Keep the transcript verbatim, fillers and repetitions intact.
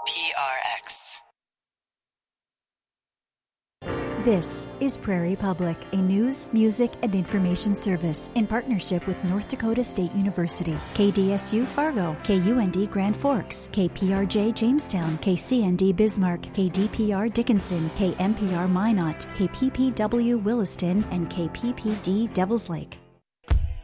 P R X. This is Prairie Public, a news, music, and information service in partnership with North Dakota State University, K D S U Fargo, K U N D Grand Forks, K P R J Jamestown, K C N D Bismarck, K D P R Dickinson, K M P R Minot, K P P W Williston, and K P P D Devils Lake.